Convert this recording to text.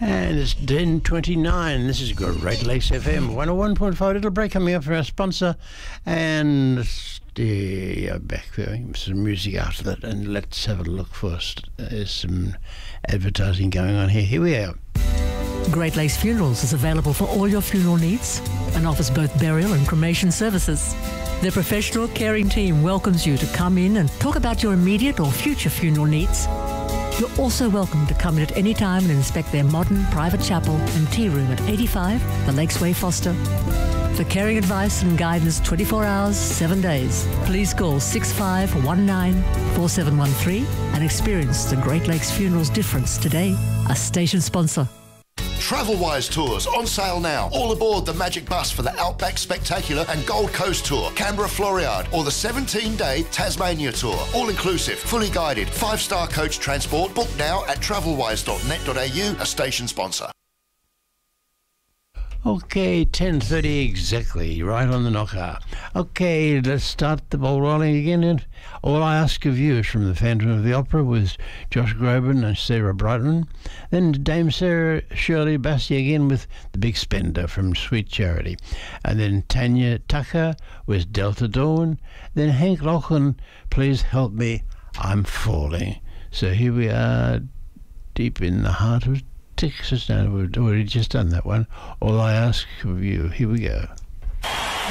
And it's 10:29. This is Great Lakes FM 101.5. Little break coming up from our sponsor. And back there. Some music after that. And let's have a look first. There's some advertising going on here. Here we are. Great Lakes Funerals is available for all your funeral needs and offers both burial and cremation services. Their professional, caring team welcomes you to come in and talk about your immediate or future funeral needs. You're also welcome to come in at any time and inspect their modern private chapel and tea room at 85 The Lakes Way, Foster. For caring advice and guidance 24 hours, 7 days, please call 6519-4713 and experience the Great Lakes Funerals difference today. A station sponsor. Travelwise Tours on sale now. All aboard the Magic Bus for the Outback Spectacular and Gold Coast Tour, Canberra Floriade, or the 17-day Tasmania Tour. All inclusive, fully guided, 5-star coach transport. Book now at travelwise.net.au, a station sponsor. Okay, 10:30 exactly, right on the knocker. Okay, let's start the ball rolling again. And All I Ask of You is from the Phantom of the Opera with Josh Groban and Sarah Brightman. Then Dame Sarah Shirley Bassey again with The Big Spender from Sweet Charity. And then Tanya Tucker with Delta Dawn. Then Hank Lachlan, Please Help Me, I'm Falling. So here we are, deep in the heart of Texas. Now, we've already just done that one. All I Ask of You. Here we go.